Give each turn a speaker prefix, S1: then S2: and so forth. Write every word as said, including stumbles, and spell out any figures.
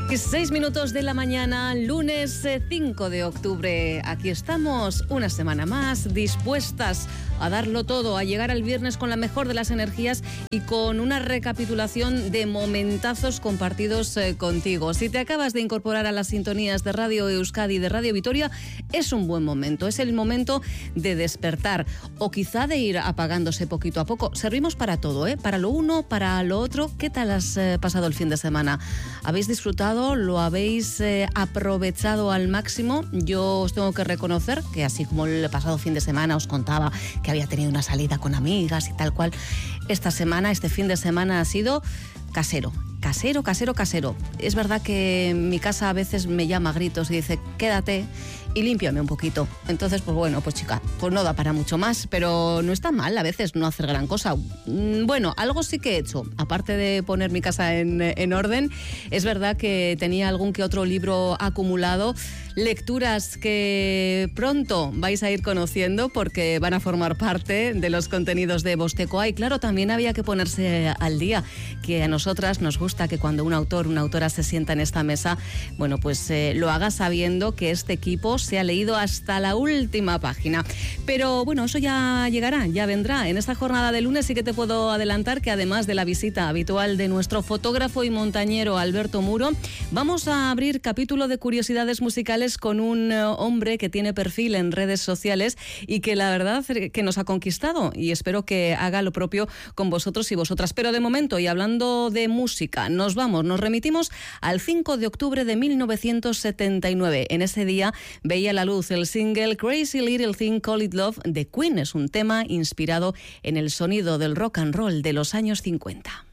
S1: Seis minutos de la mañana, lunes cinco de octubre. Aquí estamos una semana más, dispuestas a darlo todo, a llegar al viernes con la mejor de las energías y con una recapitulación de momentazos compartidos eh, contigo. Si te acabas de incorporar a las sintonías de Radio Euskadi y de Radio Vitoria, es un buen momento, es el momento de despertar o quizá de ir apagándose poquito a poco. Servimos para todo, ¿eh? Para lo uno, para lo otro. ¿Qué tal has eh, pasado el fin de semana? ¿Habéis disfrutado? ¿Lo habéis eh, aprovechado al máximo? Yo os tengo que reconocer que así como el pasado fin de semana os contaba que había tenido una salida con amigas y tal cual, esta semana, este fin de semana ha sido casero. Casero, casero, casero. Es verdad que mi casa a veces me llama a gritos y dice, quédate y límpiame un poquito. Entonces, pues bueno, pues chica, pues no da para mucho más, pero no está mal a veces no hacer gran cosa. Bueno, algo sí que he hecho. Aparte de poner mi casa en, en orden, es verdad que tenía algún que otro libro acumulado, lecturas que pronto vais a ir conociendo porque van a formar parte de los contenidos de Bostekoa. Y claro, también había que ponerse al día, que a nosotras nos gusta que cuando un autor, una autora se sienta en esta mesa, bueno, pues eh, lo haga sabiendo que este equipo se ha leído hasta la última página. Pero bueno, eso ya llegará, ya vendrá. En esta jornada de lunes sí que te puedo adelantar que además de la visita habitual de nuestro fotógrafo y montañero Alberto Muro, vamos a abrir capítulo de curiosidades musicales con un uh, hombre que tiene perfil en redes sociales y que la verdad que nos ha conquistado y espero que haga lo propio con vosotros y vosotras. Pero de momento, y hablando de música, nos vamos, nos remitimos al cinco de octubre de mil novecientos setenta y nueve. En ese día veía la luz el single Crazy Little Thing Call It Love de Queen. Es un tema inspirado en el sonido del rock and roll de los años cincuenta.